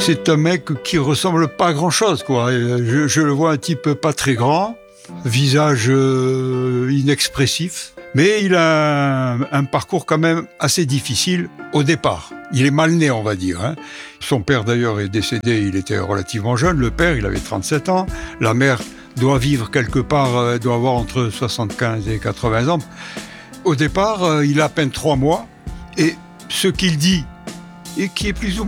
c'est un mec qui ressemble pas à grand-chose, quoi. Je le vois un type pas très grand, visage inexpressif, mais il a un parcours quand même assez difficile au départ. Il est mal né, on va dire, hein. Son père, d'ailleurs, est décédé, il était relativement jeune. Le père, il avait 37 ans. La mère doit vivre quelque part, doit avoir entre 75 et 80 ans. Au départ, il a à peine 3 mois. Et ce qu'il dit, et qui est plus ou